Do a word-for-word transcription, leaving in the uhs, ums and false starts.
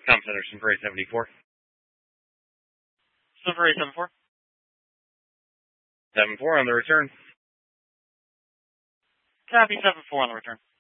Com Center, Silver eight seventy-four. Silver eight seven four. seven four on the return. Copy seven four on the return.